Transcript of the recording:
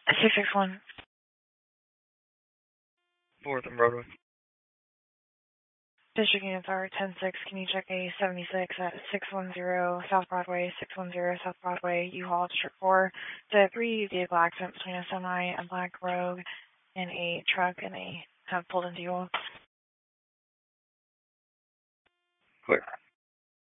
661. 4th and Broadway. District units are 10-6. Can you check a 76 at 610 South Broadway, 610 South Broadway, U-Haul, District 4. It's a 3-vehicle accident between a semi, a black Rogue, and a truck, and they have pulled into you all. Clear.